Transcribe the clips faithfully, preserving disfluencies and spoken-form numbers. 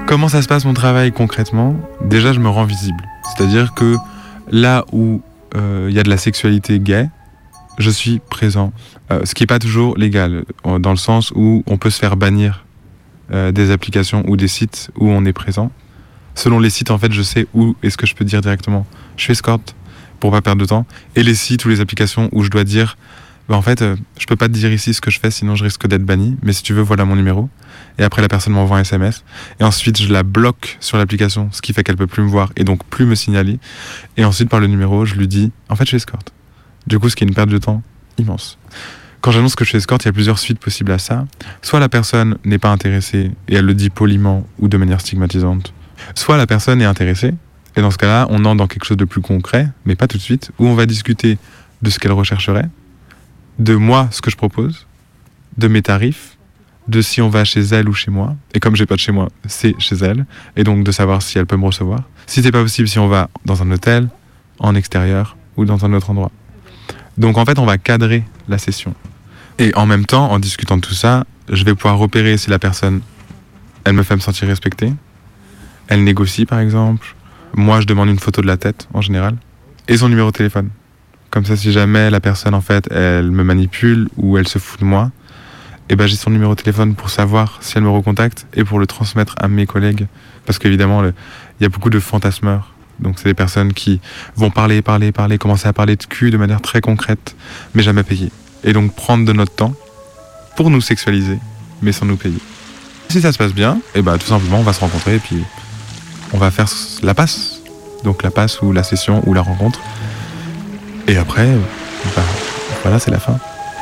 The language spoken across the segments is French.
Comment ça se passe mon travail concrètement ? Déjà, je me rends visible. C'est-à-dire que là où il euh, y a de la sexualité gay, je suis présent. Euh, ce qui n'est pas toujours légal, dans le sens où on peut se faire bannir euh, des applications ou des sites où on est présent. Selon les sites, en fait, je sais où est-ce que je peux dire directement « je suis escorte » pour pas perdre de temps. Et les sites ou les applications où je dois dire bah, « en fait, euh, je peux pas te dire ici ce que je fais, sinon je risque d'être banni, mais si tu veux, voilà mon numéro. » Et après, la personne m'envoie un S M S. Et ensuite, je la bloque sur l'application, ce qui fait qu'elle peut plus me voir et donc plus me signaler. Et ensuite, par le numéro, je lui dis « en fait, je suis escorte ». Du coup, ce qui est une perte de temps immense. Quand j'annonce que je suis escorte, il y a plusieurs suites possibles à ça. Soit la personne n'est pas intéressée et elle le dit poliment ou de manière stigmatisante. Soit la personne est intéressée, et dans ce cas-là, on entre dans quelque chose de plus concret, mais pas tout de suite, où on va discuter de ce qu'elle rechercherait, de moi, ce que je propose, de mes tarifs, de si on va chez elle ou chez moi. Et comme j'ai pas de chez moi, c'est chez elle. Et donc de savoir si elle peut me recevoir. Si c'est pas possible, si on va dans un hôtel, en extérieur ou dans un autre endroit. Donc en fait, on va cadrer la session. Et en même temps, en discutant de tout ça, je vais pouvoir repérer si la personne, elle me fait me sentir respectée. Elle négocie par exemple. Moi, je demande une photo de la tête en général. Et son numéro de téléphone. Comme ça, si jamais la personne, en fait, elle me manipule ou elle se fout de moi, et ben j'ai son numéro de téléphone pour savoir si elle me recontacte et pour le transmettre à mes collègues. Parce qu'évidemment, il y a beaucoup de fantasmeurs. Donc c'est des personnes qui vont parler, parler, parler, commencer à parler de cul de manière très concrète, mais jamais payée. Et donc prendre de notre temps pour nous sexualiser, mais sans nous payer. Si ça se passe bien, et ben tout simplement on va se rencontrer et puis on va faire la passe. Donc la passe ou la session ou la rencontre. Et après, ben, voilà, c'est la fin.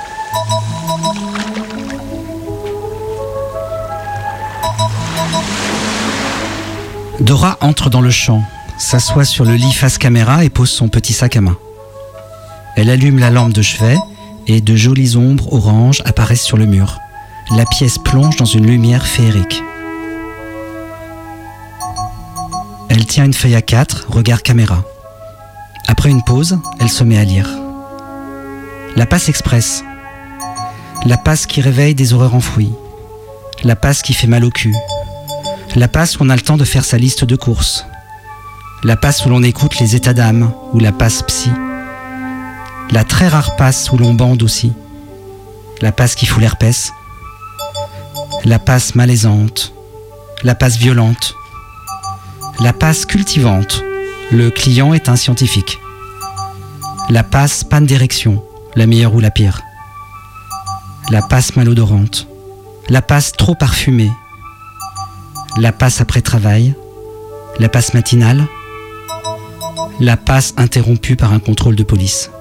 Dora entre dans le champ, s'assoit sur le lit face caméra et pose son petit sac à main. Elle allume la lampe de chevet et de jolies ombres oranges apparaissent sur le mur. La pièce plonge dans une lumière féerique. Elle tient une feuille A quatre, regard caméra. Après une pause, elle se met à lire. La passe express. La passe qui réveille des horreurs enfouies. La passe qui fait mal au cul. La passe où on a le temps de faire sa liste de courses. La passe où l'on écoute les états d'âme, ou la passe psy. La très rare passe où l'on bande aussi. La passe qui fout l'herpès. La passe malaisante. La passe violente. La passe cultivante. Le client est un scientifique. La passe panne d'érection, la meilleure ou la pire. La passe malodorante. La passe trop parfumée. La passe après travail. La passe matinale. La passe interrompue par un contrôle de police.